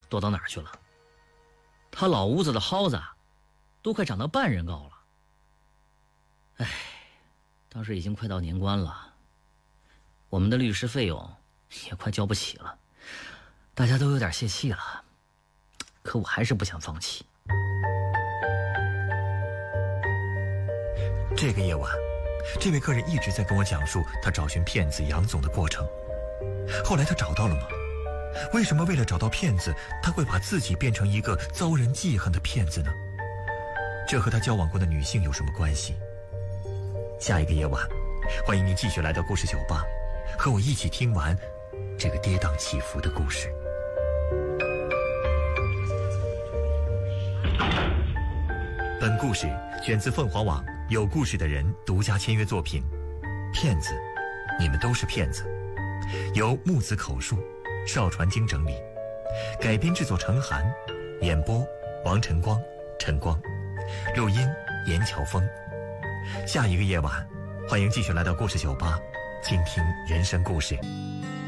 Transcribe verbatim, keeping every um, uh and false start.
躲到哪儿去了？他老屋子的蒿子都快长到半人高了。唉，当时已经快到年关了，我们的律师费用也快交不起了，大家都有点泄气了，可我还是不想放弃。 这个夜晚，这位客人一直在跟我讲述他找寻骗子杨总的过程。后来他找到了吗？为什么为了找到骗子，他会把自己变成一个遭人记恨的骗子呢？这和他交往过的女性有什么关系？下一个夜晚，欢迎您继续来到故事酒吧，和我一起听完这个跌宕起伏的故事。本故事选自凤凰网有故事的人独家签约作品《骗子，你们都是骗子》，由木子口述，邵传经整理，改编制作陈寒，演播王晨光、陈光，录音严乔峰。下一个夜晚，欢迎继续来到故事酒吧，倾听人生故事。